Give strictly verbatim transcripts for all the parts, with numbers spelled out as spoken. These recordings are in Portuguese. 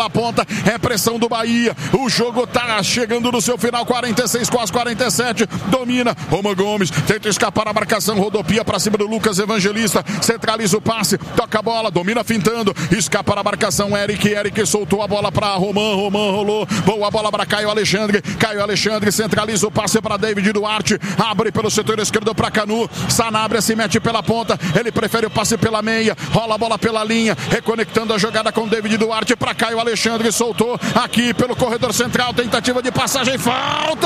A ponta é pressão do Bahia. O jogo tá chegando no seu final. quarenta e seis, quase quarenta e sete. Domina. Roman Gomes tenta escapar a marcação. Rodopia pra cima do Lucas Evangelista. Centraliza o passe. Toca a bola. Domina fintando. Escapa a marcação. Eric. Eric soltou a bola pra Roman. Roman rolou. Boa bola pra Caio Alexandre. Caio Alexandre centraliza o passe pra David Duarte. Abre pelo setor esquerdo pra Canu. Sanabria se mete pela ponta. Ele prefere o passe pela meia. Rola a bola pela linha. Reconectando a jogada com David Duarte pra Caio Alexandre. Alexandre soltou aqui pelo corredor central, tentativa de passagem, falta!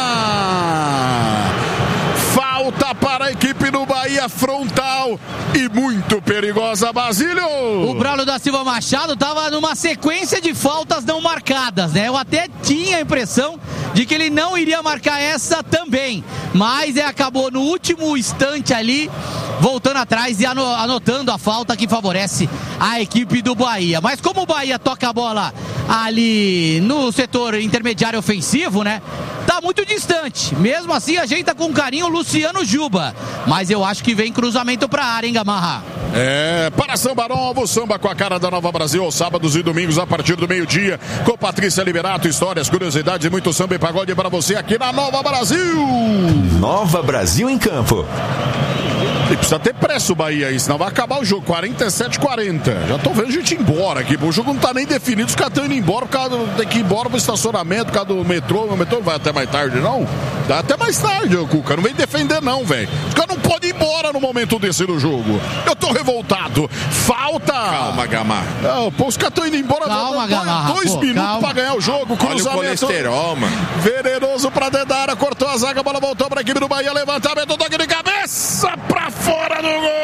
Falta para a equipe do Bahia, frontal e muito perigosa, Basílio. O Braulio da Silva Machado estava numa sequência de faltas não marcadas, né? Eu até tinha a impressão de que ele não iria marcar essa também, mas é, acabou no último instante ali, voltando atrás e anotando a falta que favorece a equipe do Bahia. Mas como o Bahia toca a bola ali no setor intermediário ofensivo, né? Tá muito distante. Mesmo assim, ajeita com carinho o Luciano Juba. Mas eu acho que vem cruzamento pra área, hein, Gamarra? É, para Samba Novo, samba com a cara da Nova Brasil, aos sábados e domingos a partir do meio-dia, com Patrícia Liberato, histórias, curiosidades e muito samba e pagode para você aqui na Nova Brasil. Nova Brasil em campo. E precisa ter pressa o Bahia aí, senão vai acabar o jogo, quarenta e sete a quarenta. Já tô vendo gente ir embora aqui, o jogo não tá nem definido, os caras estão indo embora, por causa do, tem que ir embora pro estacionamento, por causa do metrô, o metrô não vai até mais tarde, não? Dá até mais tarde, ô Cuca, não vem defender não, velho. Os caras não podem ir embora no momento desse do jogo. Eu tô revoltado. Falta! Calma, Gamarra. Não, pô, os caras estão indo embora, calma, dois, Gamarra, dois pô, minutos calma. pra ganhar o jogo, cruzamento. Olha o colesterol, mano. Venenoso pra Dedara, cortou a zaga, a bola voltou pra equipe do Bahia, levantamento, toque de cabeça pra fora do gol!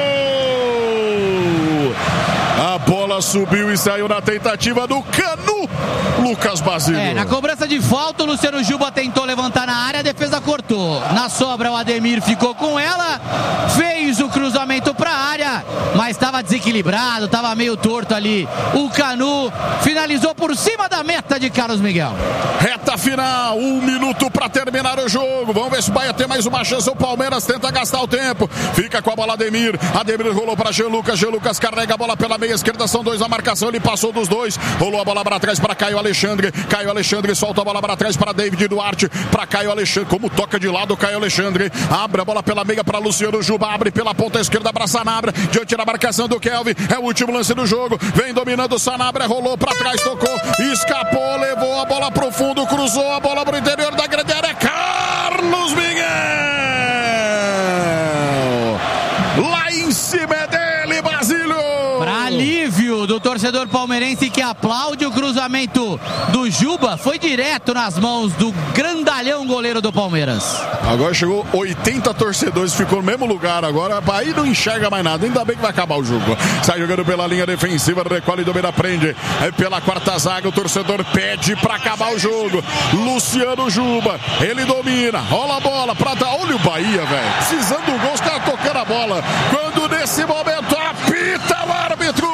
A bola subiu e saiu na tentativa do Canu, Lucas Basílio. É, na cobrança de falta, o Luciano Juba tentou levantar na área, a defesa cortou. Na sobra, o Ademir ficou com ela, fez o cruzamento pra área, mas estava desequilibrado, estava meio torto ali. O Canu finalizou por cima da meta de Carlos Miguel. Reta final, um minuto pra terminar o jogo. Vamos ver se o Bahia tem mais uma chance. O Palmeiras tenta gastar o tempo. Fica com a bola Ademir. Ademir rolou pra Jean Lucas. Jean Lucas carrega a bola pela meia esquerda. São dois na marcação. Ele passou dos dois. Rolou a bola para trás para Caio Alexandre. Caio Alexandre solta a bola para trás para David Duarte. Para Caio Alexandre. Como toca de lado o Caio Alexandre. Abre a bola pela meia para Luciano Juba. Abre pela ponta esquerda para Sanabria. Diante da marcação do Kelvin. É o último lance do jogo. Vem dominando o Sanabria. Rolou para trás. Tocou. Escapou. Levou a bola pro fundo. Cruzou a bola pro interior da grande área. Carlos Miguel. Lá em cima é dele, Basílio. Para alívio do torcedor palmeirense que aplaude o cruzamento do Juba, foi direto nas mãos do grandalhão goleiro do Palmeiras. Agora chegou oitenta torcedores, ficou no mesmo lugar agora, aí não enxerga mais nada, ainda bem que vai acabar o jogo. Sai jogando pela linha defensiva, recolhe e domina, prende. É pela quarta zaga, o torcedor pede pra acabar o jogo. Luciano Juba, ele domina, rola a bola, prata, olha o Bahia, velho, precisando do gol, os caras tocando a bola. Quando nesse momento apita o árbitro.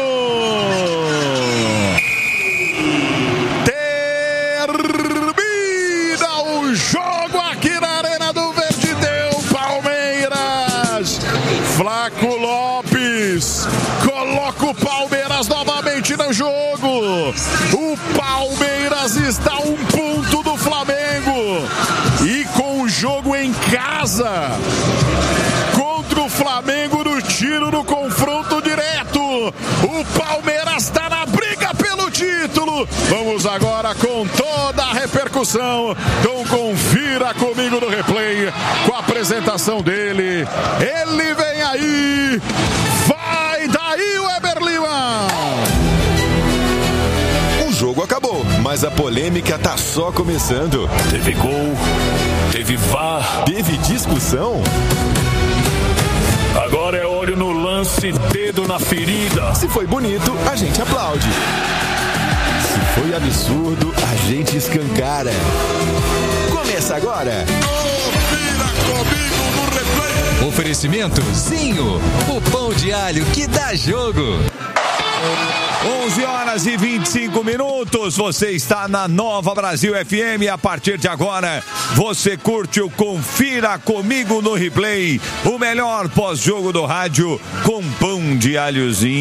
Termina o jogo aqui na Arena do Verde. Deu Palmeiras. Flaco Lopes coloca o Palmeiras novamente no jogo. O Palmeiras está a um ponto do Flamengo. E com o jogo em casa contra o Flamengo no tiro no confronto direto, o Palmeiras está na briga pelo título. Vamos agora com toda a repercussão. Então confira comigo no replay com a apresentação dele. Ele vem aí. Vai daí, Weber Lima. O jogo acabou, mas a polêmica tá só começando. Teve gol, teve V A R, teve discussão. Agora é olho no lance, dedo na ferida. Se foi bonito, a gente aplaude. Se foi absurdo, a gente escancara. Começa agora. Confira comigo no replay. Oferecimento Zinho, o pão de alho que dá jogo. onze horas e vinte e cinco minutos, você está na Nova Brasil F M. A partir de agora, você curte o Confira Comigo no Replay, o melhor pós-jogo do rádio com pão de alhozinho.